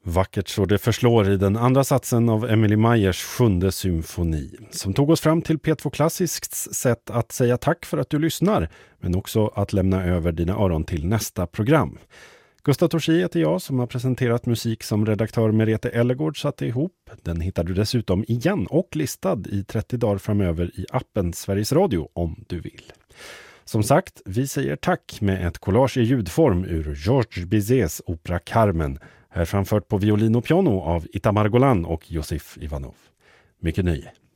Vackert så det förslår i den andra satsen av Emilie Meyers 7:e symfoni, som tog oss fram till P2 Klassisks sätt att säga tack för att du lyssnar, men också att lämna över dina öron till nästa program. Gustav Torsi heter jag som har presenterat musik som redaktör Merete Ellegård satte ihop. Den hittar du dessutom igen och listad i 30 dagar framöver i appen Sveriges Radio om du vill. Som sagt, vi säger tack med ett collage i ljudform ur Georges Bizets opera Carmen, här framfört på violin och piano av Itamar Golan och Josif Ivanov. Mycket nöje.